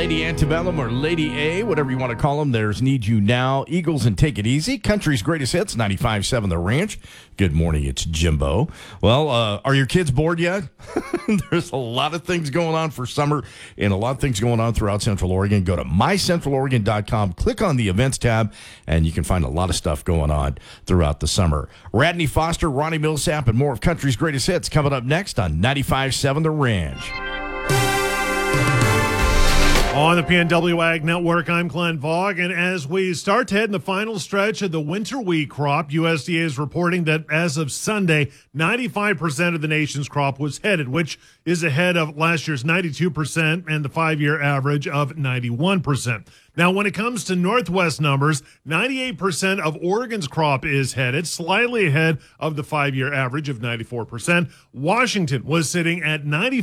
Lady Antebellum or Lady A, whatever you want to call them. There's Need You Now, Eagles and Take It Easy, Country's Greatest Hits, 95.7 The Ranch. Good morning, it's Jimbo. Well, are your kids bored yet? There's a lot of things going on for summer and a lot of things going on throughout Central Oregon. Go to mycentraloregon.com, click on the events tab, and you can find a lot of stuff going on throughout the summer. Radney Foster, Ronnie Millsap, and more of Country's Greatest Hits coming up next on 95.7 The Ranch. On the PNW Ag Network, I'm Glenn Vaughn, and as we start to head in the final stretch of the winter wheat crop, USDA is reporting that as of Sunday, 95% of the nation's crop was headed, which is ahead of last year's 92% and the 5-year average of 91%. Now, when it comes to Northwest numbers, 98% of Oregon's crop is headed, slightly ahead of the 5-year average of 94%. Washington was sitting at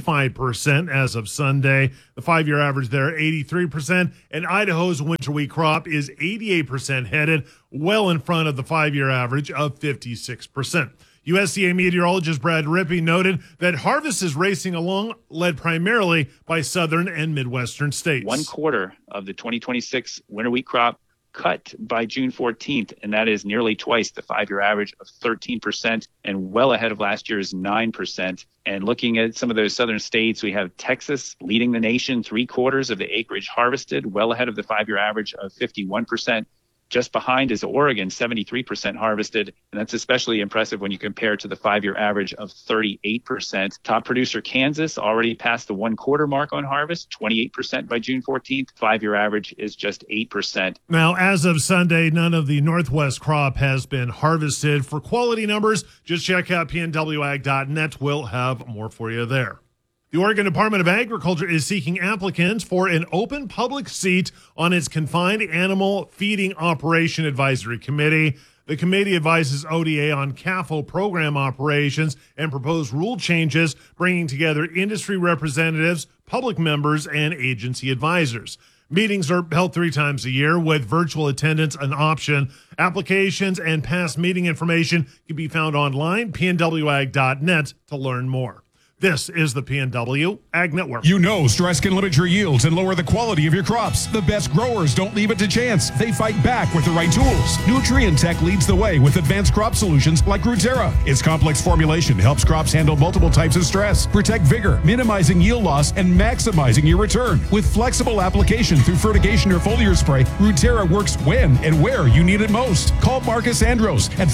95% as of Sunday. The 5-year average there, 83%. And Idaho's winter wheat crop is 88% headed, well in front of the 5-year average of 56%. USDA meteorologist Brad Rippey noted that harvest is racing along, led primarily by southern and midwestern states. 1/4 of the 2026 winter wheat crop cut by June 14th, and that is nearly twice the 5-year average of 13% and well ahead of last year's 9%. And looking at some of those southern states, we have Texas leading the nation, 3/4 of the acreage harvested, well ahead of the 5-year average of 51%. Just behind is Oregon, 73% harvested, and that's especially impressive when you compare to the 5-year average of 38%. Top producer Kansas already passed the 1/4 mark on harvest, 28% by June 14th. 5-year average is just 8%. Now, as of Sunday, none of the Northwest crop has been harvested. For quality numbers, just check out pnwag.net. We'll have more for you there. The Oregon Department of Agriculture is seeking applicants for an open public seat on its Confined Animal Feeding Operation Advisory Committee. The committee advises ODA on CAFO program operations and proposed rule changes, bringing together industry representatives, public members, and agency advisors. Meetings are held 3 times a year with virtual attendance an option. Applications and past meeting information can be found online, pnwag.net, to learn more. This is the PNW Ag Network. You know stress can limit your yields and lower the quality of your crops. The best growers don't leave it to chance. They fight back with the right tools. Nutrient Tech leads the way with advanced crop solutions like Ruterra. Its complex formulation helps crops handle multiple types of stress, protect vigor, minimizing yield loss, and maximizing your return. With flexible application through fertigation or foliar spray, Ruterra works when and where you need it most. Call Marcus Andros at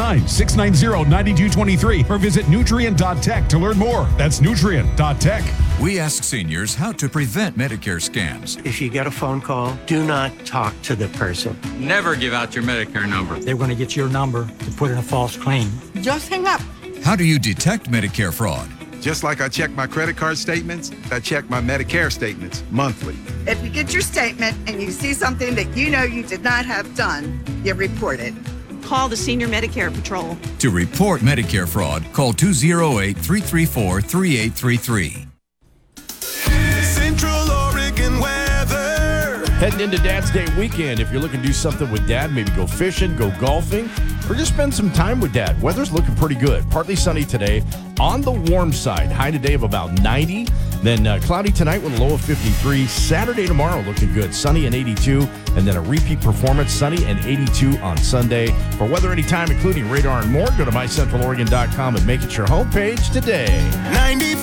509-690-9223 or visit nutrient.tech to learn more. That's nutrient.tech. We ask seniors how to prevent Medicare scams. If you get a phone call, do not talk to the person. Never give out your Medicare number. They're going to get your number to put in a false claim. Just hang up. How do you detect Medicare fraud? Just like I check my credit card statements, I check my Medicare statements monthly. If you get your statement and you see something that you know you did not have done, you report it. Call the Senior Medicare Patrol. To report Medicare fraud, call 208-334-3833. Central Oregon weather. Heading into Dad's Day weekend, if you're looking to do something with Dad, maybe go fishing, go golfing, or just spend some time with Dad. Weather's looking pretty good. Partly sunny today, on the warm side. High today of about 90. Then cloudy tonight with a low of 53. Saturday tomorrow looking good. Sunny and 82. And then a repeat performance, sunny and 82 on Sunday. For weather anytime, including radar and more, go to mycentraloregon.com and make it your homepage today. 90